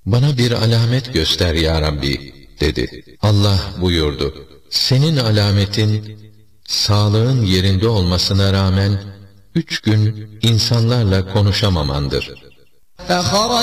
Bana bir alamet göster ya Rabbi dedi. Allah buyurdu. Senin alametin sağlığın yerinde olmasına rağmen 3 gün insanlarla konuşamamandır.